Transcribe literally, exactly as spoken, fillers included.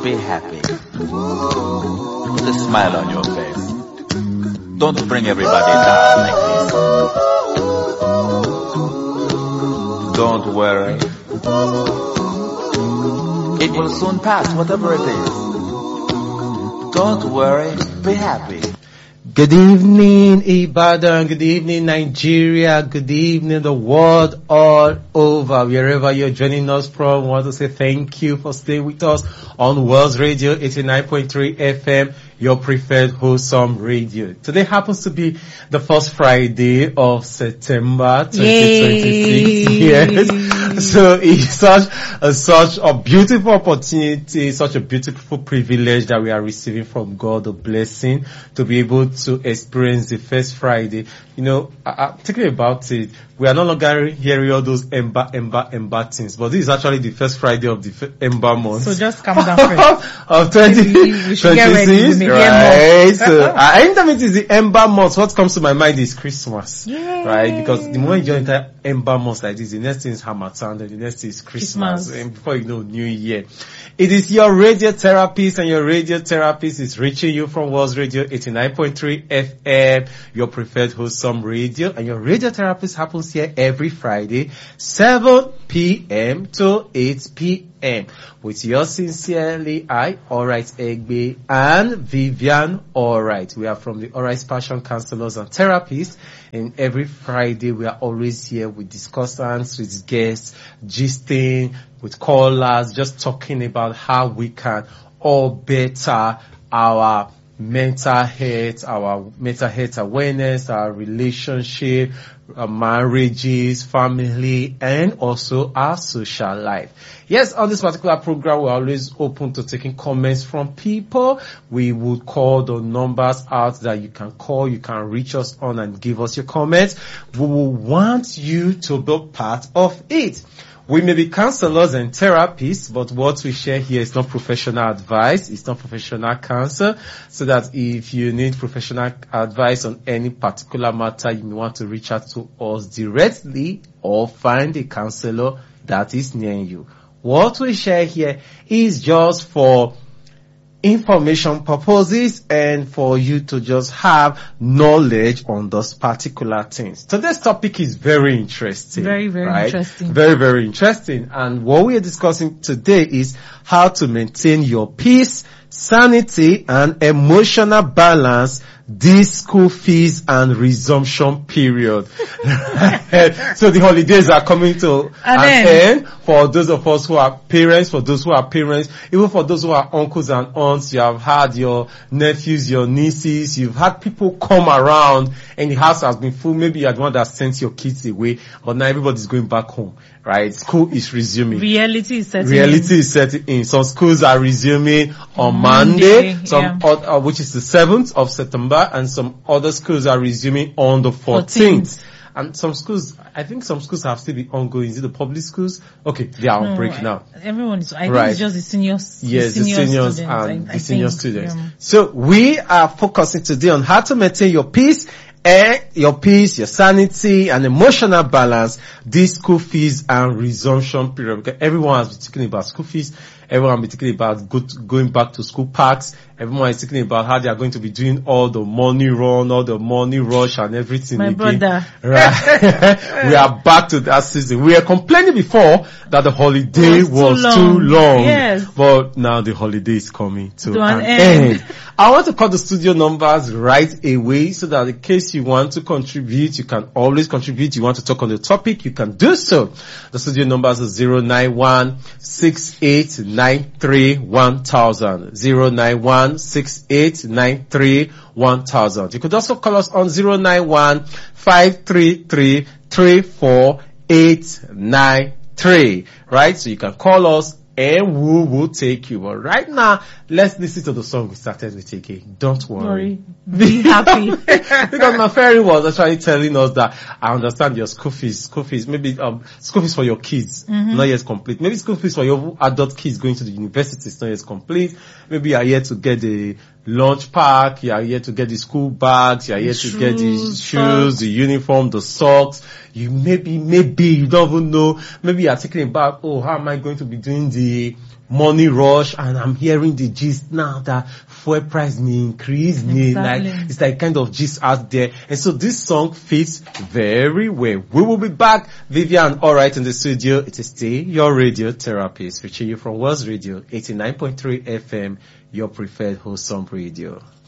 Be happy. Put a smile on your face. Don't bring everybody down like this. Don't worry. It will soon pass, whatever it is. Don't worry. Be happy. Good evening, Ibadan. Good evening, Nigeria. Good evening, the world all over. Wherever you're joining us from, I want to say thank you for staying with us on World Radio eighty-nine point three F M, your preferred wholesome radio. Today happens to be the first Friday of September twenty twenty-six. Yes. So it's such a, such a beautiful opportunity, such a beautiful privilege that we are receiving from God, a blessing to be able to experience the first Friday. You know, I, I'm thinking about it. We are no longer hearing all those ember, ember, ember things, but this is actually the first Friday of the f- ember month. So just calm down first. Of twenty twenty-six, right? So, uh, anytime it is the ember month, what comes to my mind is Christmas. Yay. Right? Because the moment you enter ember month like this, the next thing is Hamatan, and the next thing is Christmas, Christmas. And before you know, New Year. It is your radio therapist, and your radio therapist is reaching you from World Radio eighty-nine point three F M, your preferred wholesome radio, and your radio therapist happens here every Friday, seven p.m. to eight p.m. with yours sincerely, I, Alright Egbe, and Vivian Alright. We are from the Alright Passion Counselors and Therapists, and every Friday we are always here with discussants, with guests, gisting, with callers, just talking about how we can all better our mental health, our mental health awareness, our relationship, our marriages, family, and also our social life. Yes, on this particular program, we're always open to taking comments from people. We would call the numbers out that you can call, you can reach us on and give us your comments. We will want you to be part of it. We may be counselors and therapists, but what we share here is not professional advice. It's not professional counsel. So that if you need professional advice on any particular matter, you may want to reach out to us directly or find a counselor that is near you. What we share here is just for information purposes and for you to just have knowledge on those particular things. Today's topic is very interesting. Very, very right? interesting. Very, very interesting. And what we are discussing today is how to maintain your peace, sanity, and emotional balance this school fees and resumption period. So the holidays are coming to an end. For those of us who are parents, for those who are parents, even for those who are uncles and aunts, you have had your nephews, your nieces, you've had people come around and the house has been full. Maybe you're the one that sent your kids away, but now everybody's going back home, right? School is resuming. Reality is setting Reality in. is setting in. Some schools are resuming on Monday, Monday some yeah. uh, which is the seventh of September, and some other schools are resuming on the fourteenth. fourteenth. And some schools, I think some schools have still been ongoing. Is it the public schools? Okay, they are on No, break I- now. Everyone is, I Right. think it's just the seniors. Yes, the senior seniors students, and I- the I senior think, students. yeah. So we are focusing today on how to maintain your peace and your peace, your sanity, and emotional balance this school fees and resumption period. Because everyone has been talking about school fees. Everyone has been talking about go to, going back to school parks. Everyone is thinking about how they are going to be doing all the money run, all the money rush and everything My again. brother. Right. We are back to that season. We were complaining before that the holiday It was too was long. too long. Yes. But now the holiday is coming to, To an, an end. end. I want to call the studio numbers right away so that in case you want to contribute, you can always contribute. You want to talk on the topic, you can do so. The studio numbers are zero nine one six eight nine three one thousand. zero nine one six eight nine three one thousand. You could also call us on zero nine one five three three three four eight nine three. Right? So you can call us and we will take you. But right now, let's listen to the song we started with again. Don't worry. Worry. Be happy. Because my fairy was actually telling us that I understand your school fees, school fees, maybe um, school fees for your kids, mm-hmm. not yet complete. Maybe school fees for your adult kids going to the university is not yet complete. Maybe you are yet to get the lunch pack, you are yet to get the school bags, you are yet to get the shoes, socks. The uniform, the socks. You maybe, maybe you don't even know. Maybe you are thinking about, oh, how am I going to be doing the money rush, and I'm hearing the gist now that fuel price may increase, may like, Exactly. it's like kind of gist out there. And so this song fits very well. We will be back. Vivian, alright, in the studio. It is Stay Your Radio Therapist, reaching you from Wells Radio, eighty-nine point three F M, your preferred wholesome radio.